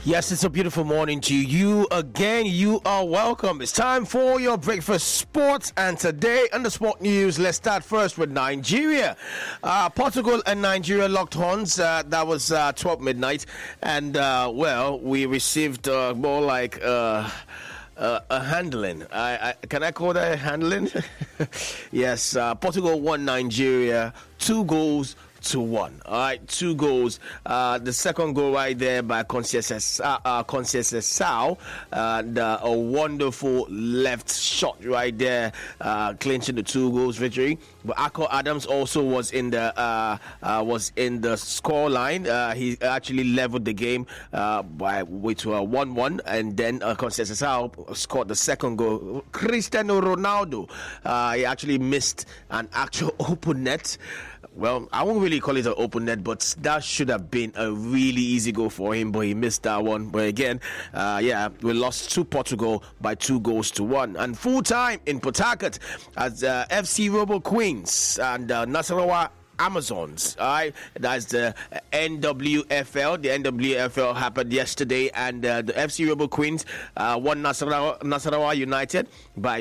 Yes, it's a beautiful morning to you again. You are welcome. It's time for your breakfast sports, and today on the sport news, let's start first with Nigeria. Portugal and Nigeria locked horns. That was 12 midnight, and we received more like a handling. Can I call that a handling? Yes, Portugal won Nigeria 2-1. All right, 2 goals. The second goal right there by Conceição, a wonderful left shot right there, clinching the 2 goals victory. But Akko Adams also was in the score line. He actually leveled the game with a 1-1, and then Conceição scored the second goal. Cristiano Ronaldo, he actually missed an actual open net. Well, I won't really call it an open net, but that should have been a really easy goal for him, but he missed that one. But again, we lost to Portugal by 2-1. And full time in Port Harcourt as FC Robo Queens and Nasarawa Amazons. All right, that's the NWFL. The NWFL happened yesterday, and the FC Robo Queens won Nasarawa United by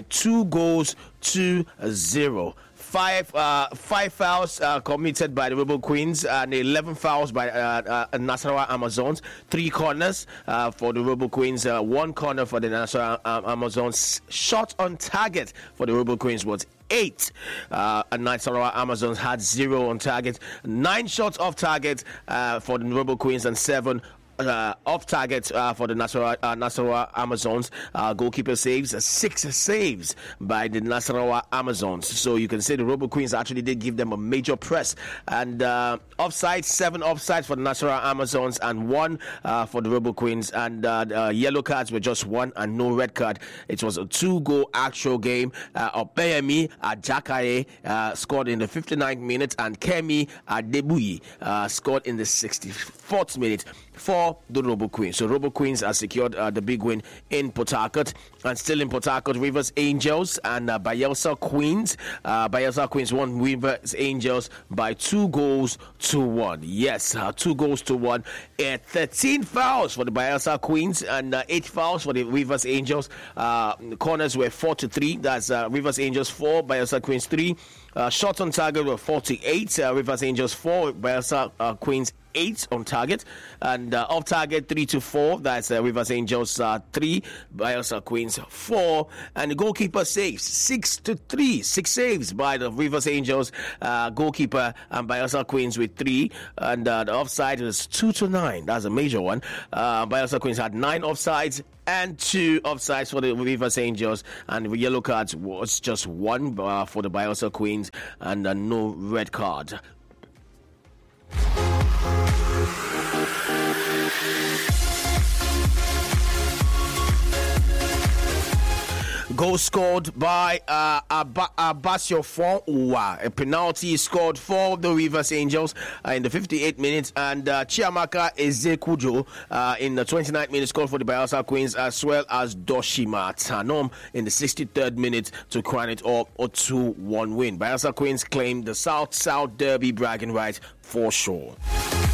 2-0. Five fouls committed by the Rebel Queens and 11 fouls by Nasarawa Amazons. 3 corners for the Rebel Queens, 1 corner for the Nasarawa Amazons. Shot on target for the Rebel Queens was 8. And Nasarawa Amazons had 0 on target. 9 shots off target for the Rebel Queens and 7 off target for the Nasarawa Amazons. Goalkeeper saves 6 saves by the Nasarawa Amazons. So you can say the Robo Queens actually did give them a major press. And offsides, 7 offsides for the Nasarawa Amazons and 1 for the Robo Queens. And yellow cards were just 1 and no red card. It was a 2-goal actual game. Opeyemi Ajakaye scored in the 59th minute, and Kemi Adebuyi scored in the 64th minute for the Robo Queens. So Robo Queens has secured the big win in Port Harcourt. And still in Port Harcourt, Rivers Angels and Bayelsa Queens. Bayelsa Queens won Rivers Angels by 2-1. Yes, 2-1. 13 fouls for the Bayelsa Queens and 8 fouls for the Rivers Angels. Corners were 4-3. That's Rivers Angels 4, Bayelsa Queens 3. Shots on target were 48. Rivers Angels 4, Bayelsa Queens 8 on target, and off target 3-4. That's Rivers Angels 3, Bayelsa Queens 4, and the goalkeeper saves 6-3. 6 saves by the Rivers Angels goalkeeper, and Bayelsa Queens with 3, and the offside was 2-9. That's a major one. Bayelsa Queens had 9 offsides and 2 offsides for the Rivers Angels, and the yellow cards was just 1 for the Bayelsa Queens, and no red card. Goal scored by Abasio Fonwa. A penalty scored for the Rivers Angels in the 58th minute, and Chiamaka Ezekujo in the 29th minute scored for the Bayelsa Queens, as well as Doshima Tanom in the 63rd minute to crown it up a 2-1 win. Bayelsa Queens claimed the South-South Derby bragging rights for sure.